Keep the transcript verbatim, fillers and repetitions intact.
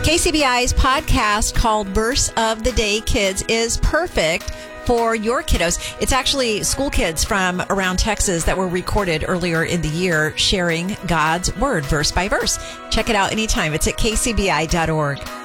K C B I's podcast called Verse of the Day Kids is perfect for your kiddos. It's actually school kids from around Texas that were recorded earlier in the year sharing God's Word verse by verse. Check it out anytime. It's at k c b i dot org.